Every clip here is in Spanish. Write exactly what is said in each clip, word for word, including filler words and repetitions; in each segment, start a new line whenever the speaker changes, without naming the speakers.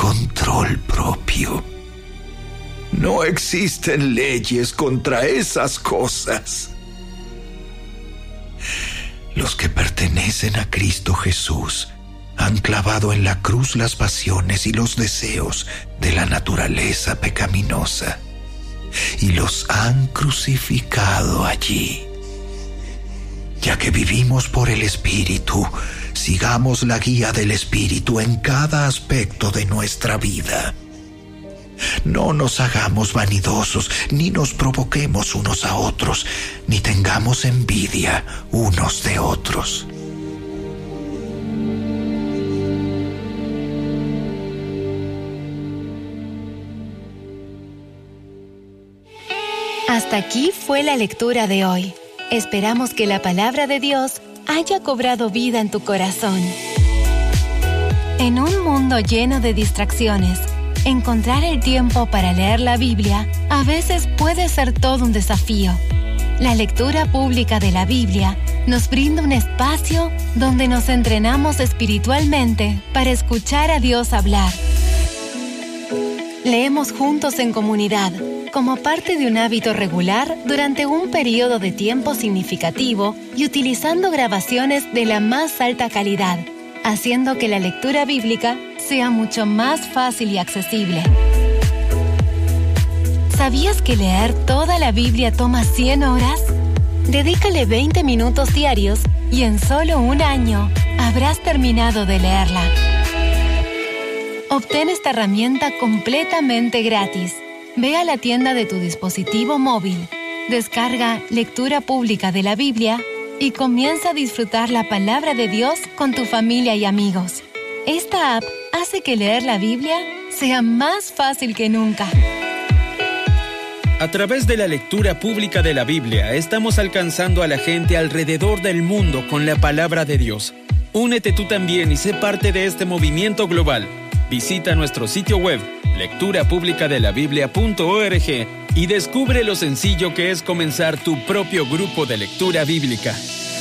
control propio. No existen leyes contra esas cosas. Los que pertenecen a Cristo Jesús han clavado en la cruz las pasiones y los deseos de la naturaleza pecaminosa y los han crucificado allí. Ya que vivimos por el Espíritu, sigamos la guía del Espíritu en cada aspecto de nuestra vida. No nos hagamos vanidosos, ni nos provoquemos unos a otros, ni tengamos envidia unos de otros.
Hasta aquí fue la lectura de hoy. Esperamos que la palabra de Dios haya cobrado vida en tu corazón. En un mundo lleno de distracciones, encontrar el tiempo para leer la Biblia a veces puede ser todo un desafío. La lectura pública de la Biblia nos brinda un espacio donde nos entrenamos espiritualmente para escuchar a Dios hablar. Leemos juntos en comunidad, como parte de un hábito regular durante un periodo de tiempo significativo y utilizando grabaciones de la más alta calidad, haciendo que la lectura bíblica sea mucho más fácil y accesible. ¿Sabías que leer toda la Biblia toma cien horas? Dedícale veinte minutos diarios y en solo un año habrás terminado de leerla. Obtén esta herramienta completamente gratis. Ve a la tienda de tu dispositivo móvil, descarga Lectura Pública de la Biblia y comienza a disfrutar la palabra de Dios con tu familia y amigos. Esta app hace que leer la Biblia sea más fácil que nunca.
A través de la lectura pública de la Biblia, estamos alcanzando a la gente alrededor del mundo con la palabra de Dios. Únete tú también y sé parte de este movimiento global. Visita nuestro sitio web, lectura pública de la biblia punto org, y descubre lo sencillo que es comenzar tu propio grupo de lectura bíblica.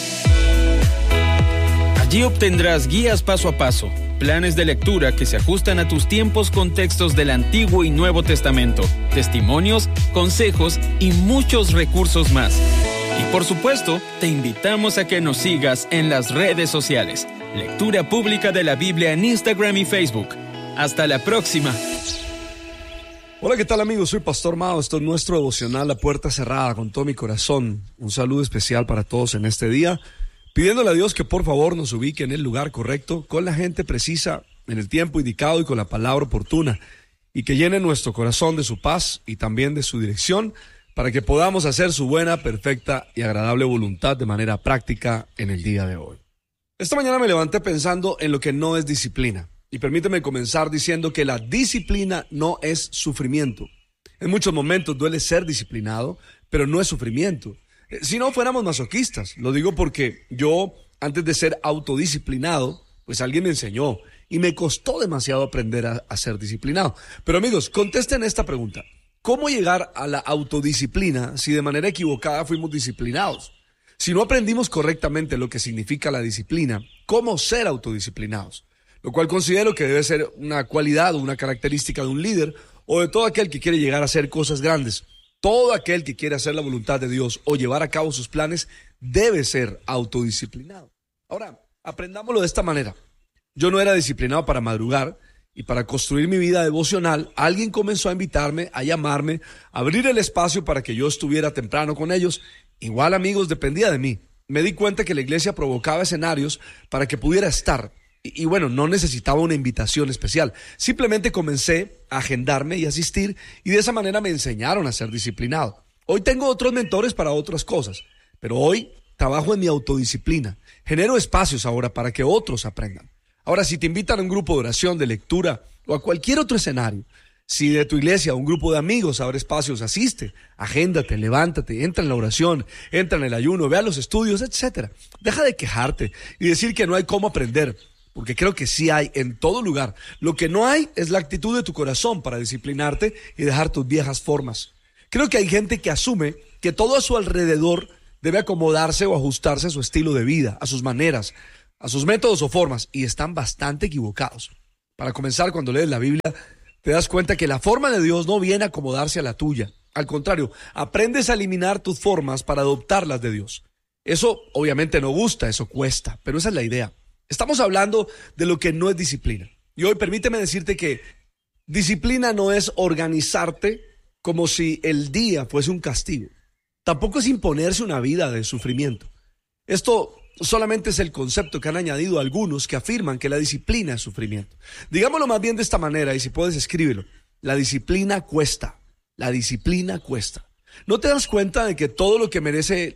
Allí obtendrás guías paso a paso, planes de lectura que se ajustan a tus tiempos con textos del Antiguo y Nuevo Testamento, testimonios, consejos y muchos recursos más. Y por supuesto, te invitamos a que nos sigas en las redes sociales. Lectura Pública de la Biblia en Instagram y Facebook. Hasta la próxima.
Hola, ¿qué tal amigos? Soy Pastor Mao. Esto es nuestro devocional La Puerta Cerrada, con todo mi corazón. Un saludo especial para todos en este día, pidiéndole a Dios que por favor nos ubique en el lugar correcto, con la gente precisa, en el tiempo indicado y con la palabra oportuna, y que llene nuestro corazón de su paz y también de su dirección, para que podamos hacer su buena, perfecta y agradable voluntad de manera práctica en el día de hoy. Esta mañana me levanté pensando en lo que no es disciplina. Y permíteme comenzar diciendo que la disciplina no es sufrimiento. En muchos momentos duele ser disciplinado, pero no es sufrimiento. Si no fuéramos masoquistas, lo digo porque yo, antes de ser autodisciplinado, pues alguien me enseñó y me costó demasiado aprender a, a ser disciplinado. Pero amigos, contesten esta pregunta. ¿Cómo llegar a la autodisciplina si de manera equivocada fuimos disciplinados? Si no aprendimos correctamente lo que significa la disciplina, ¿cómo ser autodisciplinados? Lo cual considero que debe ser una cualidad o una característica de un líder o de todo aquel que quiere llegar a hacer cosas grandes. Todo aquel que quiere hacer la voluntad de Dios o llevar a cabo sus planes debe ser autodisciplinado. Ahora, aprendámoslo de esta manera. Yo no era disciplinado para madrugar y para construir mi vida devocional, alguien comenzó a invitarme, a llamarme, a abrir el espacio para que yo estuviera temprano con ellos. Igual, amigos, dependía de mí. Me di cuenta que la iglesia provocaba escenarios para que pudiera estar. Y, y bueno, no necesitaba una invitación especial. Simplemente comencé a agendarme y asistir, y de esa manera me enseñaron a ser disciplinado. Hoy tengo otros mentores para otras cosas, pero hoy trabajo en mi autodisciplina. Genero espacios ahora para que otros aprendan. Ahora, si te invitan a un grupo de oración, de lectura o a cualquier otro escenario, si de tu iglesia un grupo de amigos abre espacios, asiste, agéndate, levántate, entra en la oración, entra en el ayuno, ve a los estudios, etcétera. Deja de quejarte y decir que no hay cómo aprender, porque creo que sí hay en todo lugar. Lo que no hay es la actitud de tu corazón para disciplinarte y dejar tus viejas formas. Creo que hay gente que asume que todo a su alrededor debe acomodarse o ajustarse a su estilo de vida, a sus maneras, a sus métodos o formas, y están bastante equivocados. Para comenzar, cuando lees la Biblia, te das cuenta que la forma de Dios no viene a acomodarse a la tuya. Al contrario, aprendes a eliminar tus formas para adoptarlas de Dios. Eso obviamente no gusta, eso cuesta, pero esa es la idea. Estamos hablando de lo que no es disciplina. Y hoy permíteme decirte que disciplina no es organizarte como si el día fuese un castigo. Tampoco es imponerse una vida de sufrimiento. Esto solamente es el concepto que han añadido algunos que afirman que la disciplina es sufrimiento. Digámoslo más bien de esta manera, y si puedes escríbelo. La disciplina cuesta. La disciplina cuesta. ¿No te das cuenta de que todo lo que merece,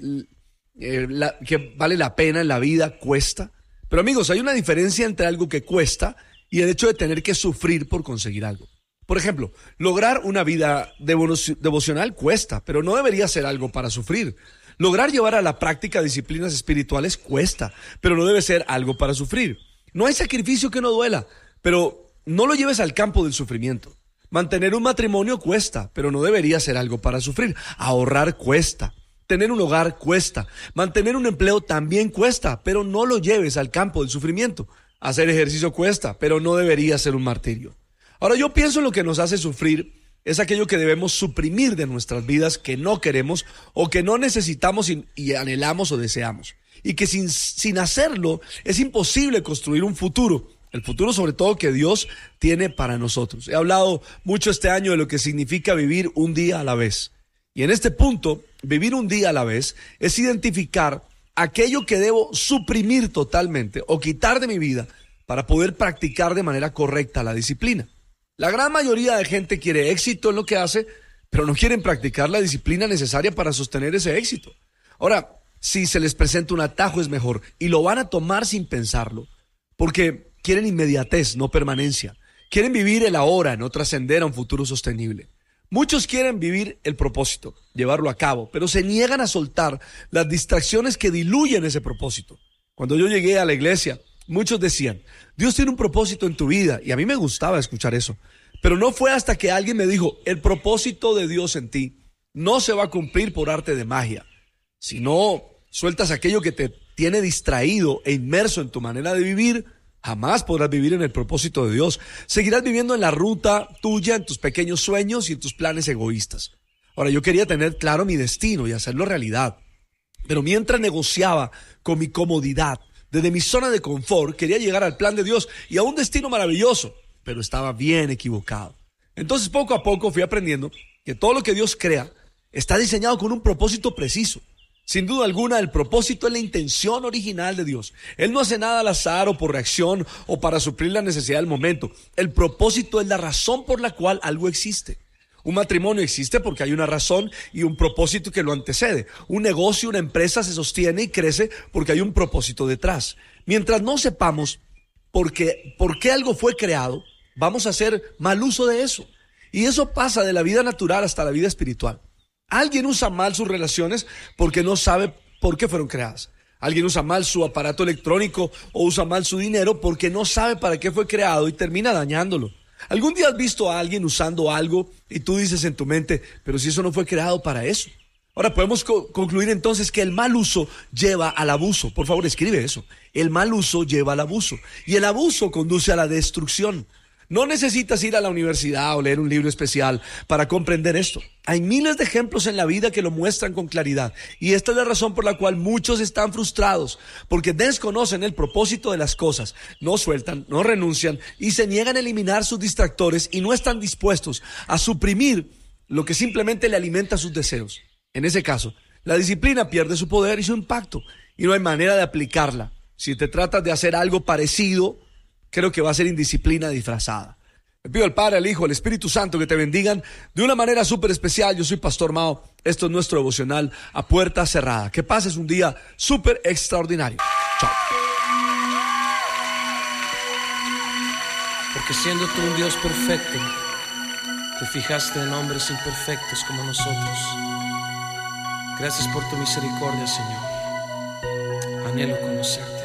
eh, la, que vale la pena en la vida cuesta? Pero amigos, hay una diferencia entre algo que cuesta y el hecho de tener que sufrir por conseguir algo. Por ejemplo, lograr una vida devocional cuesta, pero no debería ser algo para sufrir. Lograr llevar a la práctica disciplinas espirituales cuesta, pero no debe ser algo para sufrir. No hay sacrificio que no duela, pero no lo lleves al campo del sufrimiento. Mantener un matrimonio cuesta, pero no debería ser algo para sufrir. Ahorrar cuesta. Tener un hogar cuesta. Mantener un empleo también cuesta, pero no lo lleves al campo del sufrimiento. Hacer ejercicio cuesta, pero no debería ser un martirio. Ahora, yo pienso en lo que nos hace sufrir es aquello que debemos suprimir de nuestras vidas que no queremos o que no necesitamos y, y anhelamos o deseamos. Y que sin, sin hacerlo es imposible construir un futuro. El futuro sobre todo que Dios tiene para nosotros. He hablado mucho este año de lo que significa vivir un día a la vez. Y en este punto, vivir un día a la vez es identificar aquello que debo suprimir totalmente o quitar de mi vida para poder practicar de manera correcta la disciplina. La gran mayoría de gente quiere éxito en lo que hace, pero no quieren practicar la disciplina necesaria para sostener ese éxito. Ahora, si se les presenta un atajo es mejor y lo van a tomar sin pensarlo, porque quieren inmediatez, no permanencia. Quieren vivir el ahora, no trascender a un futuro sostenible. Muchos quieren vivir el propósito, llevarlo a cabo, pero se niegan a soltar las distracciones que diluyen ese propósito. Cuando yo llegué a la iglesia, muchos decían, Dios tiene un propósito en tu vida, y a mí me gustaba escuchar eso. Pero no fue hasta que alguien me dijo, el propósito de Dios en ti no se va a cumplir por arte de magia. Si no sueltas aquello que te tiene distraído e inmerso en tu manera de vivir, jamás podrás vivir en el propósito de Dios. Seguirás viviendo en la ruta tuya, en tus pequeños sueños y en tus planes egoístas. Ahora, yo quería tener claro mi destino y hacerlo realidad. Pero mientras negociaba con mi comodidad, desde mi zona de confort, quería llegar al plan de Dios y a un destino maravilloso, pero estaba bien equivocado. Entonces, poco a poco fui aprendiendo que todo lo que Dios crea está diseñado con un propósito preciso. Sin duda alguna, el propósito es la intención original de Dios. Él no hace nada al azar o por reacción o para suplir la necesidad del momento. El propósito es la razón por la cual algo existe. Un matrimonio existe porque hay una razón y un propósito que lo antecede. Un negocio, una empresa se sostiene y crece porque hay un propósito detrás. Mientras no sepamos por qué, por qué algo fue creado, vamos a hacer mal uso de eso. Y eso pasa de la vida natural hasta la vida espiritual. Alguien usa mal sus relaciones porque no sabe por qué fueron creadas. Alguien usa mal su aparato electrónico o usa mal su dinero porque no sabe para qué fue creado y termina dañándolo. ¿Algún día has visto a alguien usando algo y tú dices en tu mente, pero si eso no fue creado para eso? Ahora podemos co- concluir entonces que el mal uso lleva al abuso. Por favor, escribe eso. El mal uso lleva al abuso y el abuso conduce a la destrucción. No necesitas ir a la universidad o leer un libro especial para comprender esto. Hay miles de ejemplos en la vida que lo muestran con claridad. Y esta es la razón por la cual muchos están frustrados, porque desconocen el propósito de las cosas, no sueltan, no renuncian y se niegan a eliminar sus distractores y no están dispuestos a suprimir lo que simplemente le alimenta sus deseos. En ese caso, la disciplina pierde su poder y su impacto y no hay manera de aplicarla. Si te tratas de hacer algo parecido, creo que va a ser indisciplina disfrazada. Le pido al Padre, al Hijo, al Espíritu Santo que te bendigan de una manera súper especial. Yo soy Pastor Mao. Esto es nuestro devocional a puerta cerrada. Que pases un día súper extraordinario. Chao.
Porque siendo tú un Dios perfecto, te fijaste en hombres imperfectos como nosotros. Gracias por tu misericordia, Señor. Anhelo conocerte.